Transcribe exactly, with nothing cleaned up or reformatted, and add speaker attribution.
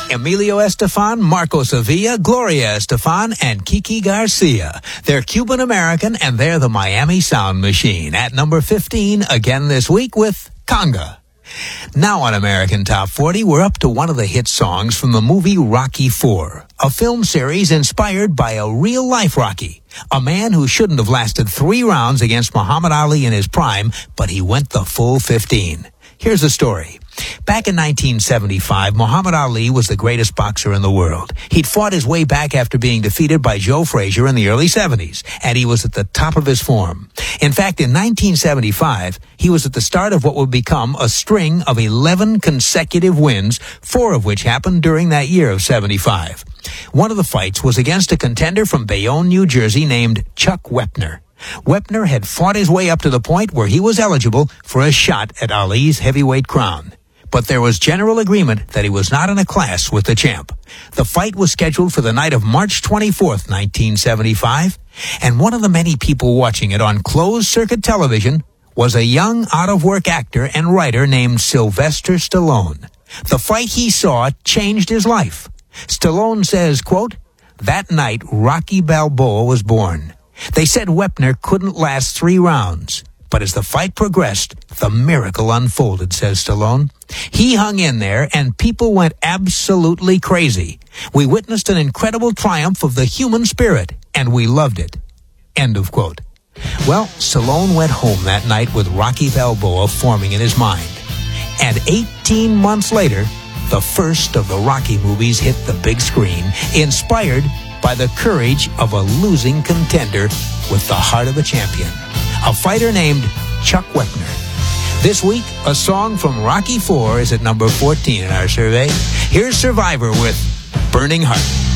Speaker 1: Emilio Estefan, Marco Sevilla, Gloria Estefan, and Kiki Garcia. They're Cuban-American, and they're the Miami Sound Machine. At number fifteen, again this week with Conga. Now on American Top forty, we're up to one of the hit songs from the movie Rocky four, a film series inspired by a real-life Rocky, a man who shouldn't have lasted three rounds against Muhammad Ali in his prime, but he went the full fifteen. Here's the story. Back in nineteen seventy-five, Muhammad Ali was the greatest boxer in the world. He'd fought his way back after being defeated by Joe Frazier in the early seventies, and he was at the top of his form. In fact, in nineteen seventy-five, he was at the start of what would become a string of eleven consecutive wins, four of which happened during that year of seventy-five. One of the fights was against a contender from Bayonne, New Jersey named Chuck Wepner. Wepner had fought his way up to the point where he was eligible for a shot at Ali's heavyweight crown. But there was general agreement that he was not in a class with the champ. The fight was scheduled for the night of March twenty-fourth, nineteen seventy-five, and one of the many people watching it on closed-circuit television was a young, out-of-work actor and writer named Sylvester Stallone. The fight he saw changed his life. Stallone says, quote, "That night, Rocky Balboa was born. They said Wepner couldn't last three rounds. But as the fight progressed, the miracle unfolded," says Stallone. "He hung in there, and people went absolutely crazy. We witnessed an incredible triumph of the human spirit, and we loved it." End of quote. Well, Stallone went home that night with Rocky Balboa forming in his mind. And eighteen months later, the first of the Rocky movies hit the big screen, inspired by the courage of a losing contender with the heart of a champion, a fighter named Chuck Wepner. This week, a song from Rocky four is at number fourteen in our survey. Here's Survivor with Burning Heart.